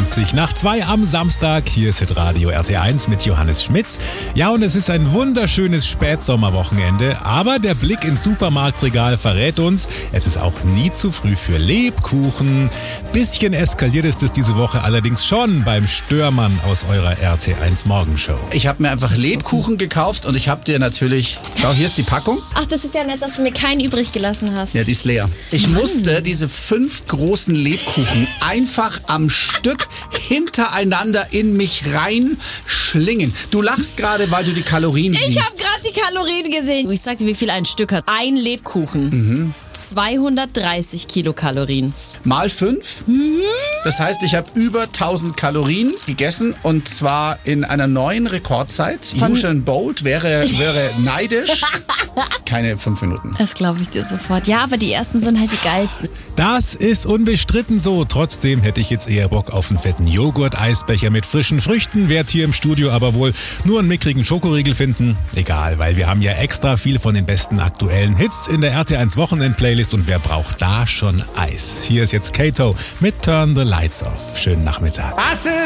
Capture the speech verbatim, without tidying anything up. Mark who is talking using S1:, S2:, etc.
S1: zwanzig nach zwei am Samstag. Hier ist Hitradio R T eins mit Johannes Schmitz. Ja, und es ist ein wunderschönes Spätsommerwochenende, aber der Blick ins Supermarktregal verrät uns, es ist auch nie zu früh für Lebkuchen. Bisschen eskaliert ist es diese Woche allerdings schon beim Störmann aus eurer R T eins Morgenshow.
S2: Ich habe mir einfach Lebkuchen gekauft und ich habe dir natürlich... Schau, hier ist die Packung.
S3: Ach, das ist ja nett, dass du mir keinen übrig gelassen hast.
S2: Ja, die ist leer. Ich
S3: Mann.
S2: musste diese fünf großen Lebkuchen einfach am Stück hintereinander in mich reinschlingen. Du lachst gerade, weil du die Kalorien siehst.
S3: Ich habe gerade die Kalorien gesehen. Ich sagte, wie viel ein Stück hat. Ein Lebkuchen.
S2: Mhm.
S3: zweihundertdreißig Kilokalorien.
S2: Mal fünf. Mhm. Das heißt, ich habe über tausend Kalorien gegessen und zwar in einer neuen Rekordzeit.
S3: Von
S2: Usain Bolt wäre, wäre neidisch. Keine fünf Minuten.
S3: Das glaube ich dir sofort. Ja, aber die ersten sind halt die geilsten.
S1: Das ist unbestritten so. Trotzdem hätte ich jetzt eher Bock auf einen fetten Joghurt-Eisbecher mit frischen Früchten. Werd hier im Studio aber wohl nur einen mickrigen Schokoriegel finden. Egal, weil wir haben ja extra viel von den besten aktuellen Hits in der R T eins Wochenend-Playlist und wer braucht da schon Eis? Hier ist jetzt Kato mit Turn the Lights Off. Schönen Nachmittag.